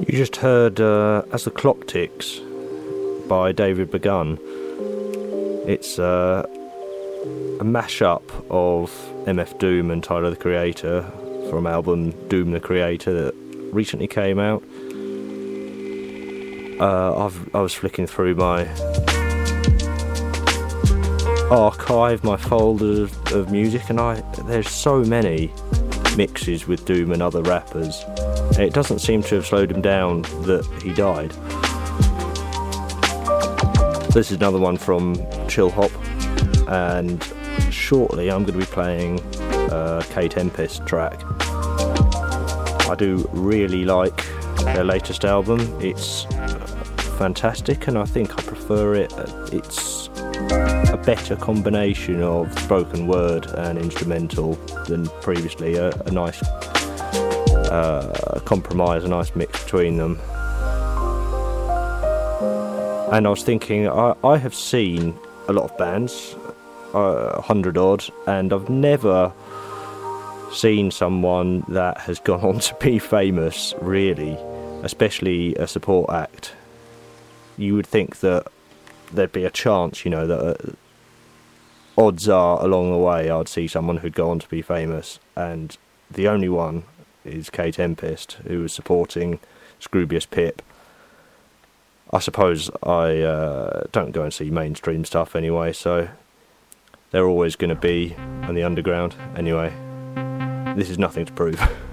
You just heard As the Clock Ticks by David Begun. It's a mashup of MF Doom and Tyler the Creator from album Doom the Creator that recently came out. I was flicking through my archive, my folder of music, and there's so many mixes with Doom and other rappers. It doesn't seem to have slowed him down that he died. This is another one from Chill Hop, and shortly I'm going to be playing a K Tempest track. I do really like their latest album. It's fantastic, and I think I prefer it. It's a better combination of spoken word and instrumental than previously. A nice compromise, a nice mix between them. And I was thinking, I have seen a lot of bands, 100 odd, and I've never seen someone that has gone on to be famous, really, especially a support act. You would think that there'd be a chance, that odds are along the way I'd see someone who'd go on to be famous, and the only one is K Tempest, who was supporting Scroobius Pip. I suppose I don't go and see mainstream stuff anyway, so they're always going to be on the underground. Anyway, this is nothing to prove.